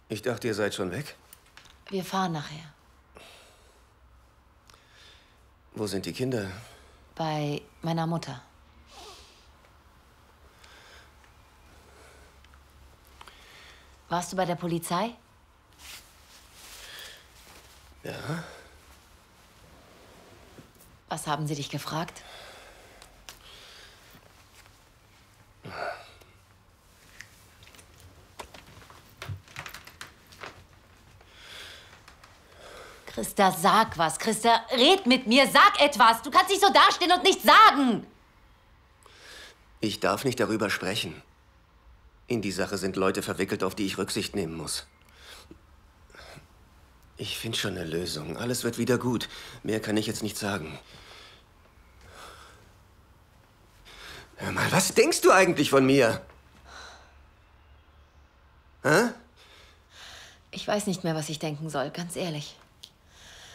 Ich dachte, ihr seid schon weg. Wir fahren nachher. Wo sind die Kinder? Bei meiner Mutter. Warst du bei der Polizei? Ja. Was haben sie dich gefragt? Christa, sag was. Christa, red mit mir, sag etwas. Du kannst nicht so dastehen und nichts sagen. Ich darf nicht darüber sprechen. In die Sache sind Leute verwickelt, auf die ich Rücksicht nehmen muss. Ich finde schon eine Lösung. Alles wird wieder gut. Mehr kann ich jetzt nicht sagen. Hör mal, was denkst du eigentlich von mir? Hä? Ich weiß nicht mehr, was ich denken soll, ganz ehrlich.